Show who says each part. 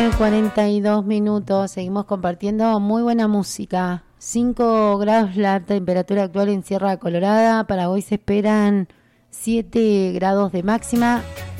Speaker 1: 42 minutos, seguimos compartiendo muy buena música. 5 grados la temperatura actual en Sierra Colorada. Para hoy se esperan 7 grados de máxima.